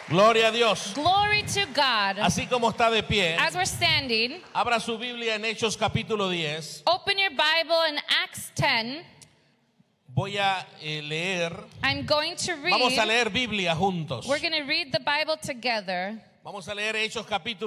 Gloria a Dios. Glory to God. Así como está de pie, As we're standing, abra su Biblia en Hechos capítulo 10. open your Bible in Acts 10. Voy a leer. I'm going to read. Vamos a leer Biblia juntos. We're going to read the Bible together. Vamos a leer Hechos capítulo